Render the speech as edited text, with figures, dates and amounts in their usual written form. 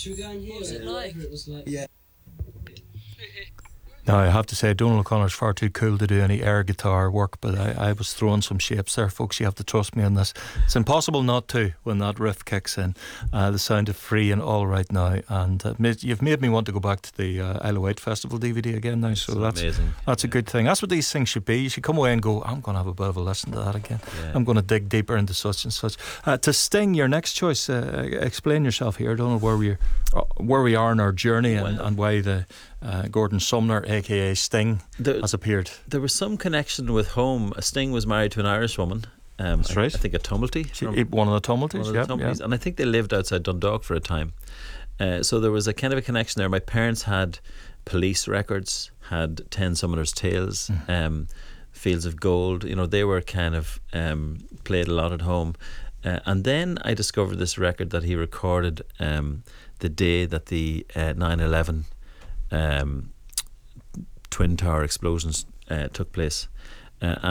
What was it like? Yeah. Now, I have to say, Donald O'Connor's far too cool to do any air guitar work, but I was throwing some shapes there, folks. You have to trust me on this. It's impossible not to when that riff kicks in. The sound of Free and All Right Now. And you've made me want to go back to the Isle of Wight Festival DVD again now. So that's amazing. That's a good thing. That's what these things should be. You should come away and go, I'm going to have a bit of a listen to that again. Yeah. I'm going to dig deeper into such and such. To Sting, your next choice, explain yourself here, Donald, where we are in our journey and why the Gordon Sumner, aka Sting, has appeared. There was some connection with home. Sting was married to an Irish woman. That's right. I think a Tumulty. One of the Tumulties, yeah. And I think they lived outside Dundalk for a time. So there was a kind of a connection there. My parents had Police records, had 10 Summoner's Tales, Fields of Gold. You know, they were kind of played a lot at home. And then I discovered this record that he recorded the day that the 9/11 Twin Tower explosions took place.